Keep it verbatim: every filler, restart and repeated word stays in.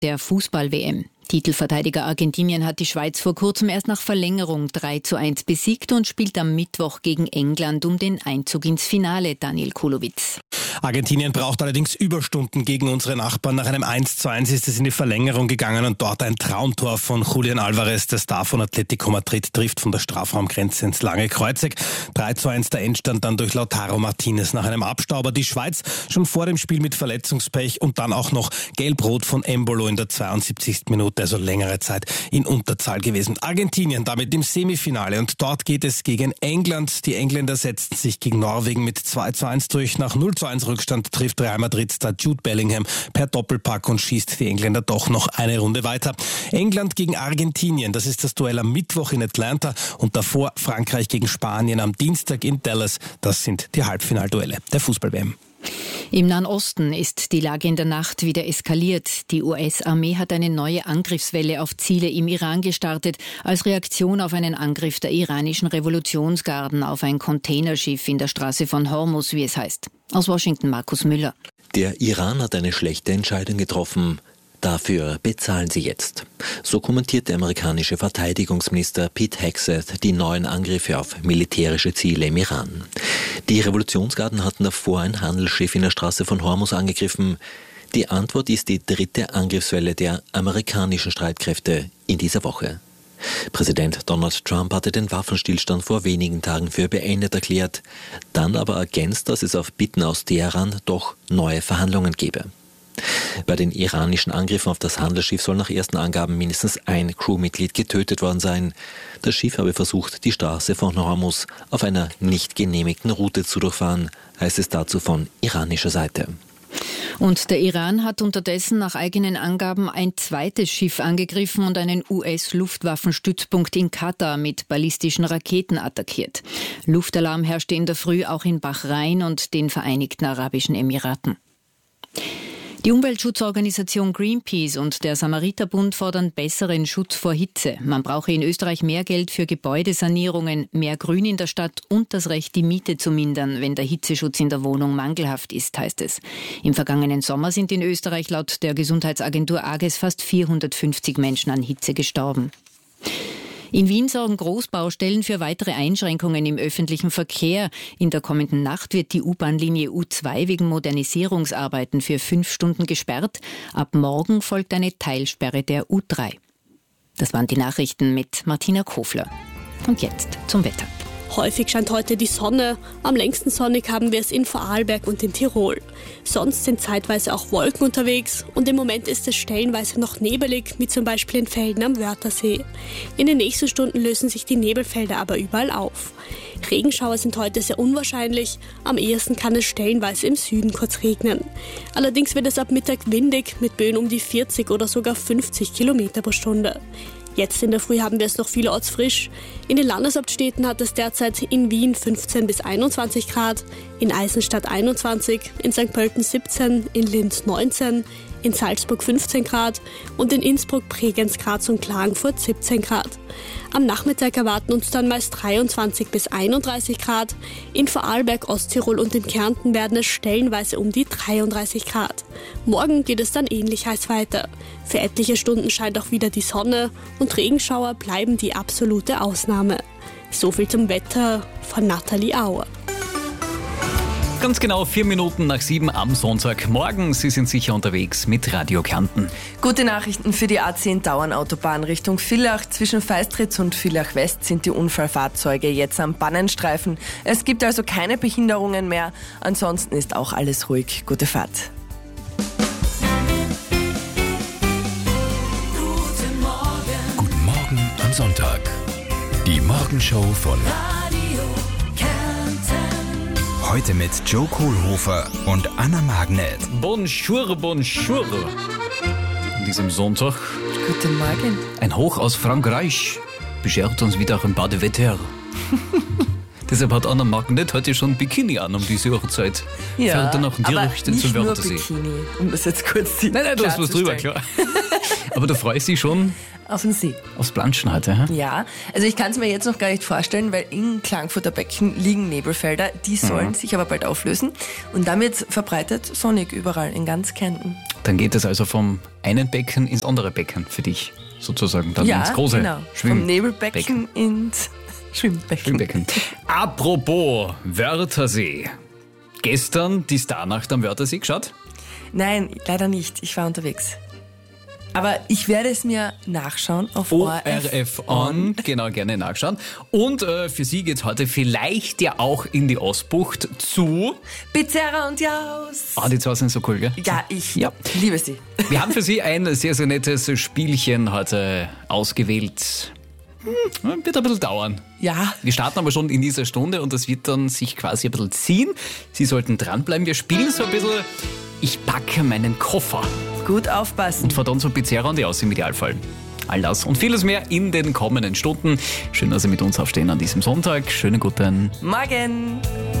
der Fußball-W M. Titelverteidiger Argentinien hat die Schweiz vor kurzem erst nach Verlängerung drei zu eins besiegt und spielt am Mittwoch gegen England um den Einzug ins Finale, Daniel Kulowitz. Argentinien braucht allerdings Überstunden gegen unsere Nachbarn. Nach einem eins zu eins ist es in die Verlängerung gegangen und dort ein Traumtor von Julian Alvarez, der Star von Atletico Madrid, trifft von der Strafraumgrenze ins lange Kreuzeck. drei zu eins der Endstand dann durch Lautaro Martinez nach einem Abstauber. Die Schweiz schon vor dem Spiel mit Verletzungspech und dann auch noch Gelb-Rot von Embolo in der zweiundsiebzigsten Minute, also längere Zeit in Unterzahl gewesen. Argentinien damit im Semifinale und dort geht es gegen England. Die Engländer setzten sich gegen Norwegen mit zwei zu eins durch. Nach null zu eins Rückstand trifft Real Madrid-Star Jude Bellingham per Doppelpack und schießt die Engländer doch noch eine Runde weiter. England gegen Argentinien, das ist das Duell am Mittwoch in Atlanta und davor Frankreich gegen Spanien am Dienstag in Dallas. Das sind die Halbfinalduelle der Fußball-W M. Im Nahen Osten ist die Lage in der Nacht wieder eskaliert. Die U S-Armee hat eine neue Angriffswelle auf Ziele im Iran gestartet, als Reaktion auf einen Angriff der iranischen Revolutionsgarden auf ein Containerschiff in der Straße von Hormuz, wie es heißt. Aus Washington, Markus Müller. Der Iran hat eine schlechte Entscheidung getroffen. Dafür bezahlen sie jetzt. So kommentiert der amerikanische Verteidigungsminister Pete Hegseth die neuen Angriffe auf militärische Ziele im Iran. Die Revolutionsgarden hatten davor ein Handelsschiff in der Straße von Hormuz angegriffen. Die Antwort ist die dritte Angriffswelle der amerikanischen Streitkräfte in dieser Woche. Präsident Donald Trump hatte den Waffenstillstand vor wenigen Tagen für beendet erklärt, dann aber ergänzt, dass es auf Bitten aus Teheran doch neue Verhandlungen gebe. Bei den iranischen Angriffen auf das Handelsschiff soll nach ersten Angaben mindestens ein Crewmitglied getötet worden sein. Das Schiff habe versucht, die Straße von Hormuz auf einer nicht genehmigten Route zu durchfahren, heißt es dazu von iranischer Seite. Und der Iran hat unterdessen nach eigenen Angaben ein zweites Schiff angegriffen und einen U S-Luftwaffenstützpunkt in Katar mit ballistischen Raketen attackiert. Luftalarm herrschte in der Früh auch in Bahrain und den Vereinigten Arabischen Emiraten. Die Umweltschutzorganisation Greenpeace und der Samariterbund fordern besseren Schutz vor Hitze. Man brauche in Österreich mehr Geld für Gebäudesanierungen, mehr Grün in der Stadt und das Recht, die Miete zu mindern, wenn der Hitzeschutz in der Wohnung mangelhaft ist, heißt es. Im vergangenen Sommer sind in Österreich laut der Gesundheitsagentur AGES fast vierhundertfünfzig Menschen an Hitze gestorben. In Wien sorgen Großbaustellen für weitere Einschränkungen im öffentlichen Verkehr. In der kommenden Nacht wird die U-Bahn-Linie U zwei wegen Modernisierungsarbeiten für fünf Stunden gesperrt. Ab morgen folgt eine Teilsperre der U drei. Das waren die Nachrichten mit Martina Kofler. Und jetzt zum Wetter. Häufig scheint heute die Sonne. Am längsten sonnig haben wir es in Vorarlberg und in Tirol. Sonst sind zeitweise auch Wolken unterwegs und im Moment ist es stellenweise noch nebelig, wie zum Beispiel in Velden am Wörthersee. In den nächsten Stunden lösen sich die Nebelfelder aber überall auf. Regenschauer sind heute sehr unwahrscheinlich. Am ehesten kann es stellenweise im Süden kurz regnen. Allerdings wird es ab Mittag windig mit Böen um die vierzig oder sogar fünfzig Kilometer pro Stunde. Jetzt in der Früh haben wir es noch vielerorts frisch. In den Landeshauptstädten hat es derzeit in Wien fünfzehn bis einundzwanzig Grad, in Eisenstadt einundzwanzig, in Sankt Pölten siebzehn, in Linz neunzehn, in Salzburg fünfzehn Grad und in Innsbruck, Bregenz, Graz und Klagenfurt siebzehn Grad. Am Nachmittag erwarten uns dann meist dreiundzwanzig bis einunddreißig Grad. In Vorarlberg, Osttirol und in Kärnten werden es stellenweise um die dreiunddreißig Grad. Morgen geht es dann ähnlich heiß weiter. Für etliche Stunden scheint auch wieder die Sonne und Regenschauer bleiben die absolute Ausnahme. So viel zum Wetter von Nathalie Auer. Ganz genau vier Minuten nach sieben am Sonntagmorgen. Sie sind sicher unterwegs mit Radio Kärnten. Gute Nachrichten für die A zehn Dauernautobahn Richtung Villach. Zwischen Feistritz und Villach West sind die Unfallfahrzeuge jetzt am Bannenstreifen. Es gibt also keine Behinderungen mehr. Ansonsten ist auch alles ruhig. Gute Fahrt. Guten Morgen. Guten Morgen am Sonntag. Die Morgenshow von heute mit Joe Kohlhofer und Anna Magnet. Bonjour, bonjour. An diesem Sonntag. Guten Morgen. Ein Hoch aus Frankreich beschert uns wieder ein Badewetter. Deshalb hat Anna Magnet heute schon Bikini an um diese Uhrzeit. Ja, Fährt dann auch in die aber Richtung nicht zum nur Wörthersee. Bikini, um das jetzt kurz zu Nein, nein, du hast was drüber, klar. Aber du freust dich schon auf den See. aufs Planschen heute, hä? Ja, also ich kann es mir jetzt noch gar nicht vorstellen, weil in Klagenfurter Becken liegen Nebelfelder, die sollen mhm. sich aber bald auflösen und damit verbreitet sonnig überall in ganz Kärnten. Dann geht es also vom einen Becken ins andere Becken für dich, sozusagen. Dann Ja, ins große genau. Schwimm- Vom Nebelbecken Becken. ins Schwimmbecken. Schwimmbecken. Apropos Wörthersee. Gestern die Starnacht am Wörthersee geschaut? Nein, leider nicht. Ich war unterwegs. Aber ich werde es mir nachschauen auf O O R R F F On, genau, gerne nachschauen. Und äh, für Sie geht's heute vielleicht ja auch in die Ostbucht zu... Pizzerra und Jaus. Ah, die zwei sind so cool, gell? Ja, ich Ja. liebe sie. Wir haben für Sie ein sehr, sehr nettes Spielchen heute ausgewählt. Hm, wird ein bisschen dauern. Ja, Wir starten aber schon in dieser Stunde und das wird dann sich quasi ein bisschen ziehen. Sie sollten dranbleiben. Wir spielen so ein bisschen, ich packe meinen Koffer gut aufpassen. und fahre dann zur Pizzeria und die aus im Idealfall. All das und vieles mehr in den kommenden Stunden. Schön, dass Sie mit uns aufstehen an diesem Sonntag. Schönen guten Morgen.